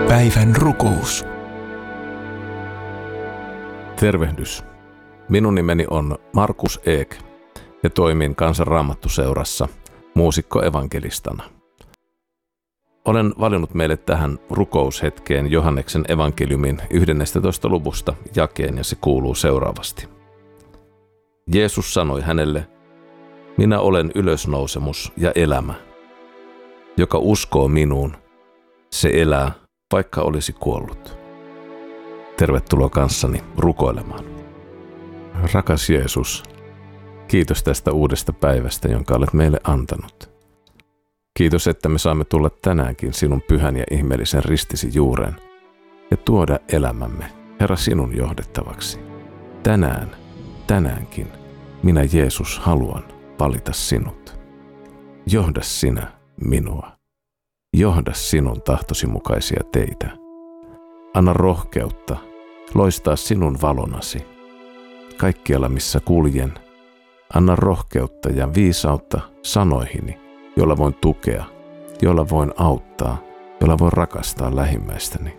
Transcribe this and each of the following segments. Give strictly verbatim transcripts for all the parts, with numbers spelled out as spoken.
Päivän rukous. Tervehdys. Minun nimeni on Markus Eek ja toimin Kansan Raamattuseurassa muusikko-evankelistana. Olen valinnut meille tähän rukoushetkeen Johanneksen evankeliumin yhdennestätoista luvusta jakeen ja se kuuluu seuraavasti. Jeesus sanoi hänelle, minä olen ylösnousemus ja elämä. Joka uskoo minuun, se elää, vaikka olisi kuollut. Tervetuloa kanssani rukoilemaan. Rakas Jeesus, kiitos tästä uudesta päivästä, jonka olet meille antanut. Kiitos, että me saamme tulla tänäänkin sinun pyhän ja ihmeellisen ristisi juureen ja tuoda elämämme, Herra, sinun johdettavaksi. Tänään, tänäänkin, minä Jeesus haluan valita sinut. Johda sinä minua. Johda sinun tahtosi mukaisia teitä. Anna rohkeutta loistaa sinun valonasi. Kaikkialla missä kuljen, anna rohkeutta ja viisautta sanoihini, jolla voin tukea, jolla voin auttaa, jolla voin rakastaa lähimmäistäni.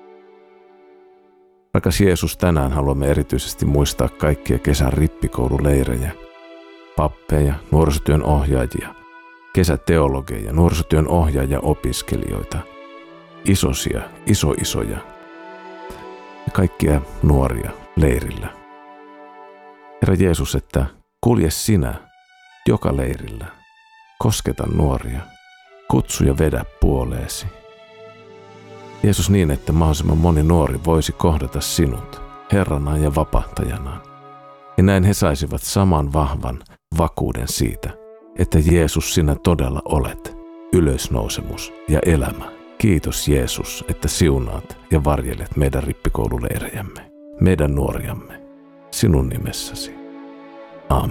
Rakas Jeesus, tänään haluamme erityisesti muistaa kaikkia kesän rippikoululeirejä, pappeja, nuorisotyön ohjaajia, kesäteologeja, nuorisotyön ohjaajia, opiskelijoita, isosia, isoisoja ja kaikkia nuoria leirillä. Herra Jeesus, että kulje sinä joka leirillä, kosketa nuoria, kutsu ja vedä puoleesi. Jeesus, niin, että mahdollisimman moni nuori voisi kohdata sinut Herranaan ja vapahtajanaan. Ja näin he saisivat saman vahvan vakuuden siitä, että Jeesus, sinä todella olet ylösnousemus ja elämä. Kiitos Jeesus, että siunaat ja varjelet meidän rippikoululeirejämme, meidän nuoriamme, sinun nimessäsi.